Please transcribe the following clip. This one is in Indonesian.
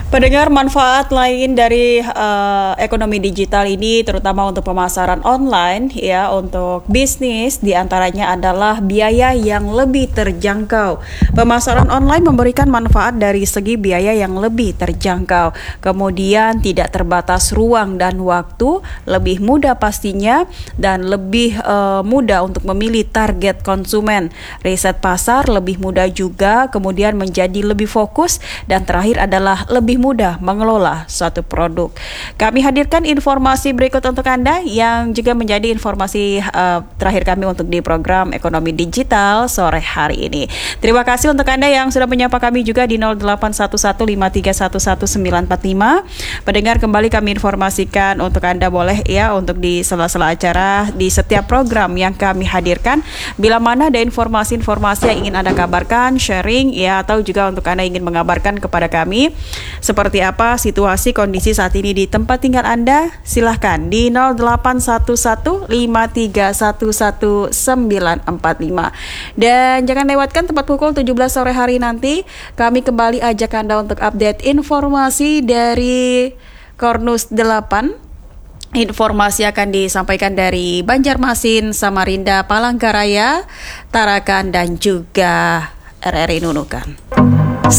Pendengar, manfaat lain dari ekonomi digital ini terutama untuk pemasaran online ya, untuk bisnis diantaranya adalah biaya yang lebih terjangkau. Pemasaran online memberikan manfaat dari segi biaya yang lebih terjangkau, kemudian tidak terbatas ruang dan waktu, lebih mudah pastinya, dan lebih mudah untuk memilih target konsumen. Riset pasar lebih mudah juga, kemudian menjadi lebih fokus, dan terakhir adalah lebih mudah mengelola suatu produk. Kami hadirkan informasi berikut untuk Anda yang juga menjadi informasi terakhir kami untuk di program Ekonomi Digital sore hari ini. Terima kasih untuk Anda yang sudah menyapa kami juga di 081153111945. Pendengar, kembali kami informasikan untuk Anda boleh ya untuk di sela-sela acara di setiap program yang kami hadirkan, bila mana ada informasi-informasi yang ingin Anda kabarkan, sharing ya, atau juga untuk Anda ingin mengabarkan kepada kami seperti apa situasi kondisi saat ini di tempat tinggal Anda, silahkan di 081153111945. Dan jangan lewatkan tepat pukul 17 sore hari nanti kami kembali ajak Anda untuk update informasi dari Kornus 8. Informasi akan disampaikan dari Banjarmasin, Samarinda, Palangkaraya, Tarakan, dan juga RRI Nunukan.